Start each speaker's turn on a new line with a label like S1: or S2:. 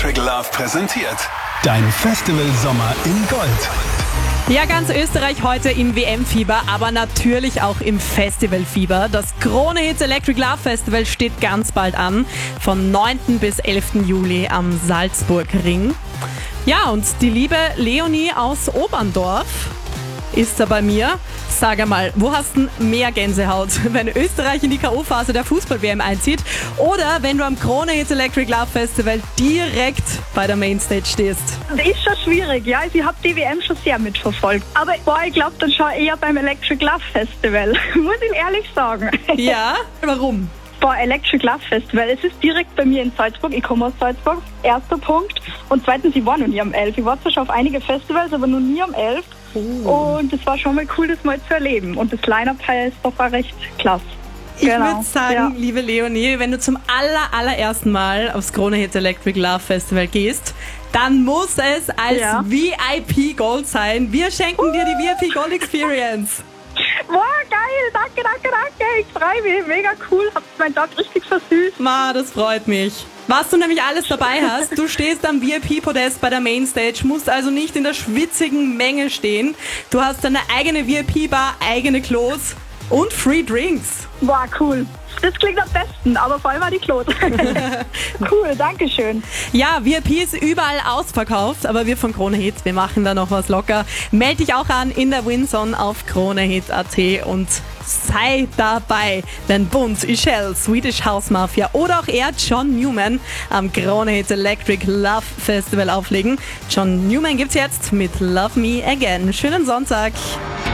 S1: Electric Love präsentiert. Dein Festival Sommer in Gold.
S2: Ja, ganz Österreich heute im WM-Fieber, aber natürlich auch im Festivalfieber. Das Krone Hits Electric Love Festival steht ganz bald an, vom 9. bis 11. Juli am Salzburgring. Ja, und die liebe Leonie aus Oberndorf ist da bei mir. Sag einmal, wo hast du mehr Gänsehaut? Wenn Österreich in die K.O.-Phase der Fußball-WM einzieht oder wenn du am Krone Hits Electric Love Festival direkt bei der Mainstage stehst?
S3: Das ist schon schwierig, ja. Ich habe die WM schon sehr mitverfolgt. Aber ich glaube dann schon eher beim Electric Love Festival, muss ich ehrlich sagen.
S2: Ja? Warum?
S3: Electric Love Festival, es ist direkt bei mir in Salzburg, ich komme aus Salzburg, erster Punkt. Und zweitens, ich war noch nie am 11. Ich war zwar schon auf einige Festivals, aber noch nie am 11. Und es war schon mal cool, das mal zu erleben. Und das Line-Up ist doch auch recht klasse.
S2: Ich würde sagen, liebe Leonie, wenn du zum allerersten Mal aufs Krone Hits Electric Love Festival gehst, dann muss es als VIP Gold sein. Wir schenken dir die VIP Gold Experience.
S3: Wow, geil, danke, ich freue mich, mega cool, habt meinen Tag richtig versüßt.
S2: Das freut mich. Was du nämlich alles dabei hast, du stehst am VIP-Podest bei der Mainstage, musst also nicht in der schwitzigen Menge stehen. Du hast deine eigene VIP-Bar, eigene Klos und Free Drinks.
S3: Wow, cool. Das klingt am besten, aber vor allem die Klos. Cool, danke schön.
S2: Ja, VIP ist überall ausverkauft, aber wir von Krone Hits, wir machen da noch was locker. Meld dich auch an in der Winzone auf kronehit.at und sei dabei, wenn Bunt, Ishell, Swedish House Mafia oder auch er, John Newman, am Krone Hits Electric Love Festival auflegen. John Newman gibt's jetzt mit Love Me Again. Schönen Sonntag.